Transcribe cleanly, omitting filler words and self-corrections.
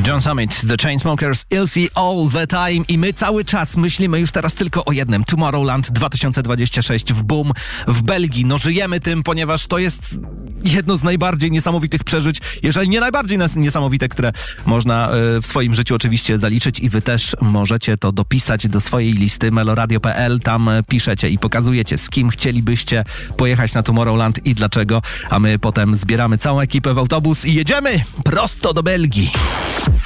John Summit, The Chainsmokers, Ilse All The Time i my cały czas myślimy już teraz tylko o jednym. Tomorrowland 2026 w Boom w Belgii. No żyjemy tym, ponieważ to jest jedno z najbardziej niesamowitych przeżyć, jeżeli nie najbardziej niesamowite, które można w swoim życiu oczywiście zaliczyć i wy też możecie to dopisać do swojej listy meloradio.pl. Tam piszecie i pokazujecie, z kim chcielibyście pojechać na Tomorrowland i dlaczego, a my potem zbieramy całą ekipę w autobus i jedziemy prosto do Belgii.